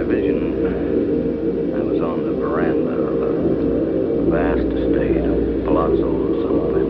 vision, I was on the veranda of a vast estate of Palazzo San